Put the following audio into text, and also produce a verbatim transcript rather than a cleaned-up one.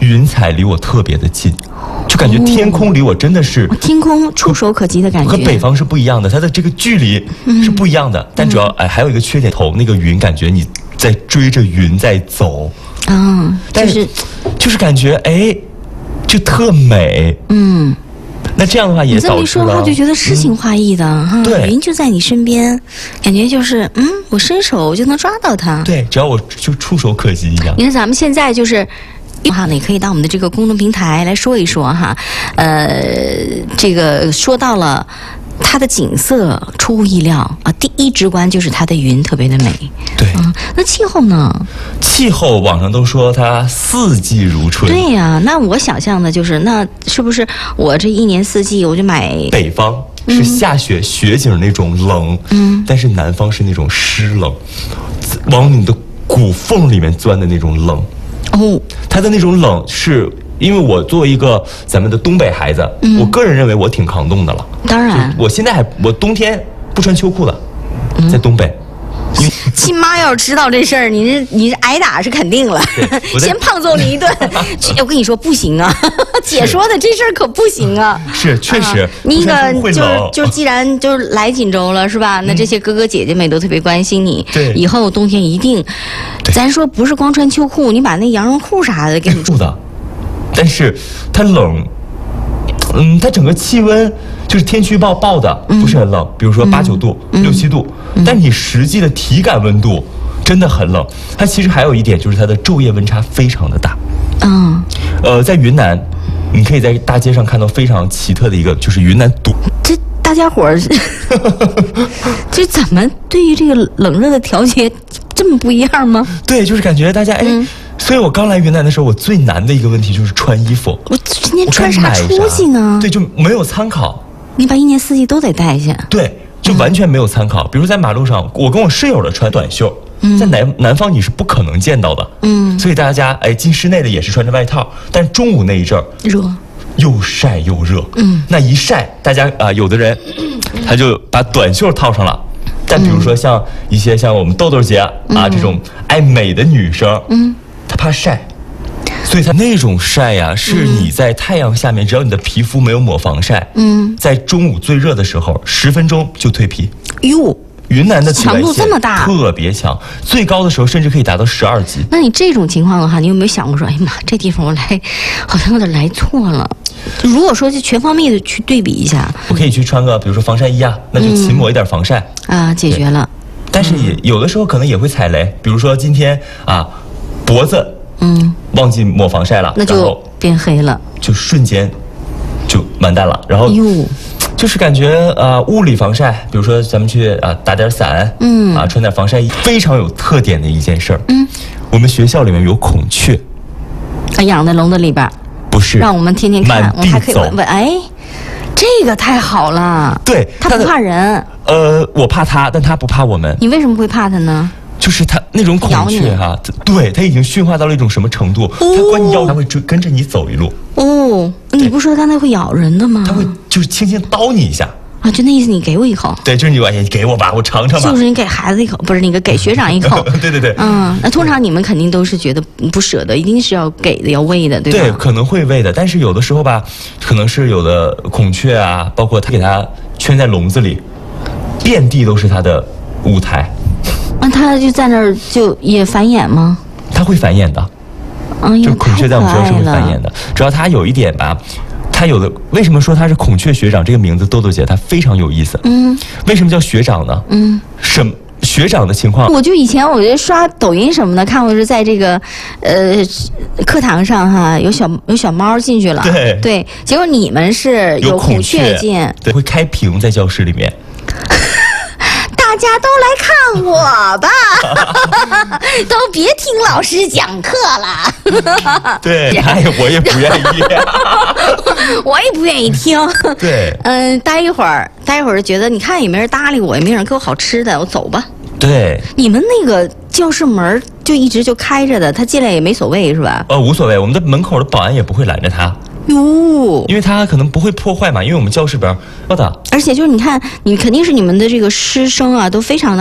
云彩离我特别的近，就感觉天空离我真的是、 哦、天空触手可及的感觉， 和北方是不一样的，它的这个距离是不一样的。嗯、但主要哎还有一个缺点，头那个云感觉你在追着云在走， 嗯， 但是就是感觉哎就特美，嗯。那这样的话也导致了， 你这么一说的话，就觉得诗情画意的、嗯、哈。对，云就在你身边，感觉就是嗯，我伸手就能抓到它。 对，只要我就触手可及一样。 你看咱们现在就是。哈，你可以到我们的这个公众平台来说一说哈，呃，这个说到了它的景色出乎意料啊，第一直观就是它的云特别的美。 对， 嗯，那气候呢？ 气候网上都说它四季如春。 对呀、啊，那我想象的就是，那是不是我这一年四季我就买北方是下雪、嗯、雪景那种冷，嗯，但是南方是那种湿冷，往你的骨缝里面钻的那种冷。哦，它的那种冷是因为我作为一个咱们的东北孩子、嗯，我个人认为我挺抗冻的了。 当然， 我现在还我冬天不穿秋裤的，嗯、在东北。 亲妈要是知道这事儿，你这你这挨打是肯定了，先胖揍你一顿。我跟你说不行啊，姐说的这事儿可不行啊。 是，确实。啊、 那个就是就既然就是来锦州了是吧？那这些哥哥姐姐们都特别关心你。对。以后冬天一定，咱说不是光穿秋裤，你把那羊绒裤啥的给你住的，但是它冷。嗯，它整个气温就是天气预报报的不是很冷，嗯、比如说八九度、嗯、六七度、嗯，但你实际的体感温度真的很冷。它其实还有一点就是它的昼夜温差非常的大。嗯，呃，在云南，你可以在大街上看到非常奇特的一个，就是云南独。 这大家伙儿，这怎么对于这个冷热的调节这么不一样吗？ 对，就是感觉大家哎。嗯，所以我刚来云南的时候，我最难的一个问题就是穿衣服。 我今天穿啥出去呢？ 对，就没有参考。 你把一年四季都得带下。 对，就完全没有参考。嗯、比如在马路上，我跟我室友的穿短袖，嗯、在南南方你是不可能见到的。嗯，所以大家哎进室内的也是穿着外套，但中午那一阵儿热，又晒又热。嗯，那一晒，大家啊、呃，有的人他就把短袖套上了。但比如说像一些像我们豆豆姐啊、嗯、这种爱美的女生，嗯。他怕晒，所以他那种晒呀、啊，是你在太阳下面，只要你的皮肤没有抹防晒，嗯，在中午最热的时候，十分钟就蜕皮。哟，云南的紫外线强度这么大，特别强，最高的时候甚至可以达到十二级。 那你这种情况的话，你有没有想过说，哎呀妈，这地方我来好像有点来错了？如果说就全方面的去对比一下， 我可以去穿个比如说防晒衣啊，那就勤抹一点防晒、 嗯、啊，解决了。 但是也有的时候可能也会踩雷，比如说今天啊。脖子，嗯，忘记抹防晒了， 那就变黑了， 就瞬间就完蛋了。然后，就是感觉呃物理防晒，比如说咱们去啊、呃、打点伞，嗯啊穿点防晒衣，非常有特点的一件事儿。嗯，我们学校里面有孔雀， 啊养在笼子里边， 不是让我们天天看，我们还可以闻闻。哎，这个太好了。 对， 它不怕人。 呃，我怕它，但它不怕我们。 你为什么会怕它呢？ 就是它那种孔雀哈、啊，对，它已经驯化到了一种什么程度？它、哦、管你要，它会追跟着你走一路。 哦，你不说它那会咬人的吗？ 它会就是轻轻叨你一下。 啊，就那意思，你给我一口。 对，就是你哎，你给我吧，我尝尝吧。 就是你给孩子一口，不是那个给学长一口。 对对对。 嗯，那通常你们肯定都是觉得不舍得，一定是要给的，要喂的，对吧？ 对，可能会喂的，但是有的时候吧，可能是有的孔雀啊，包括它给它圈在笼子里，遍地都是它的舞台。 那它就在那儿就也繁衍吗？ 它会繁衍的， 嗯， 就孔雀在我们学校是会繁衍的。主要它有一点吧，它有的为什么说它是孔雀学长这个名字？豆豆姐它非常有意思。嗯，为什么叫学长呢？嗯，什学长的情况？ 我就以前我觉得刷抖音什么的，看过是在这个呃课堂上哈，有小有小猫进去了， 对对，结果你们是有孔雀进， 对，会开屏在教室里面。 大家都来看我吧，都别听老师讲课了。 对，哎，我也不愿意， 我也不愿意听。 对， 嗯，待一会儿，待一会儿觉得你看也没人搭理我，也没人给我好吃的，我走吧。 对， 你们那个教室门就一直就开着的，他进来也没所谓是吧？ 呃，无所谓，我们的门口的保安也不会拦着他。哟，因为他可能不会破坏嘛，因为我们教室边儿的， 而且就是你看，你肯定是你们的这个师生啊，都非常的。